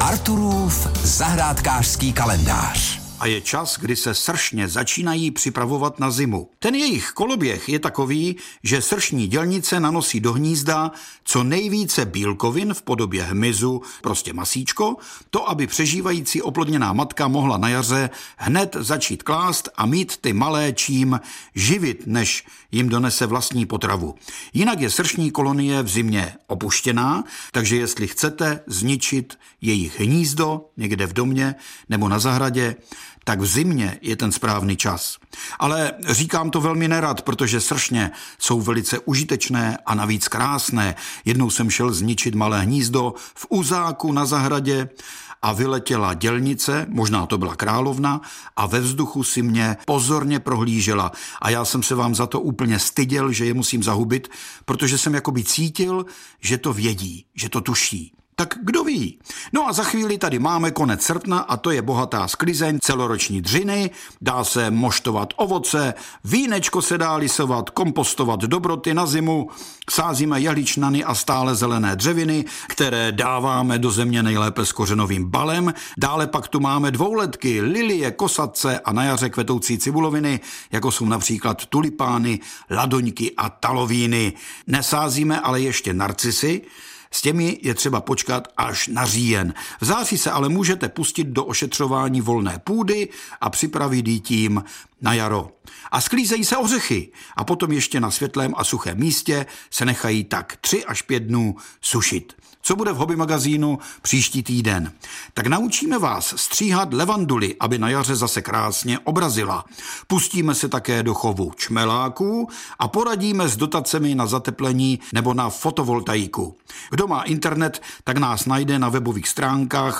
Arturův zahrádkářský kalendář. A je čas, kdy se sršně začínají připravovat na zimu. Ten jejich koloběh je takový, že sršní dělnice nanosí do hnízda co nejvíce bílkovin v podobě hmyzu, prostě masíčko, to, aby přežívající oplodněná matka mohla na jaře hned začít klást a mít ty malé čím živit, než jim donese vlastní potravu. Jinak je sršní kolonie v zimě opuštěná, takže jestli chcete zničit jejich hnízdo někde v domě nebo na zahradě, tak v zimě je ten správný čas. Ale říkám to velmi nerad, protože sršně jsou velice užitečné a navíc krásné. Jednou jsem šel zničit malé hnízdo v uzáku na zahradě a vyletěla dělnice, možná to byla královna, a ve vzduchu si mě pozorně prohlížela. A já jsem se vám za to úplně styděl, že je musím zahubit, protože jsem jakoby cítil, že to vědí, že to tuší. Tak kdo ví? No a za chvíli tady máme konec srpna a to je bohatá sklizeň, celoroční dřiny, dá se moštovat ovoce, vínečko se dá lisovat, kompostovat dobroty na zimu, sázíme jehličnany a stále zelené dřeviny, které dáváme do země nejlépe s kořenovým balem, dále pak tu máme dvouletky, lilie, kosatce a na jaře kvetoucí cibuloviny, jako jsou například tulipány, ladoňky a talovíny. Nesázíme ale ještě narcisy, s těmi je třeba počkat až na říjen. V září se ale můžete pustit do ošetřování volné půdy a připravit ji tím na jaro. A sklízejí se ořechy a potom ještě na světlém a suchém místě se nechají tak 3 až 5 dnů sušit. Co bude v Hobby magazínu příští týden? Tak naučíme vás stříhat levanduly, aby na jaře zase krásně obrazila. Pustíme se také do chovu čmeláků a poradíme s dotacemi na zateplení nebo na fotovoltaiku. Kdo má internet, tak nás najde na webových stránkách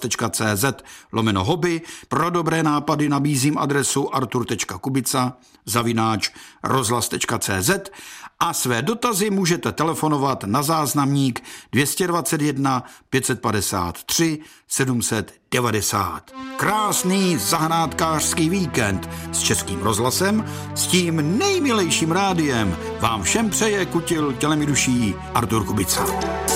rozhlas.cz/hobby. Pro dobré nápady nabízím adresu artur.kubica@rozhlas.cz a své dotazy můžete telefonovat na záznamník 221 553 790. Krásný zahrádkářský víkend s Českým rozhlasem, s tím nejmilejším rádiem vám všem přeje kutil tělem i duší Artur Kubica.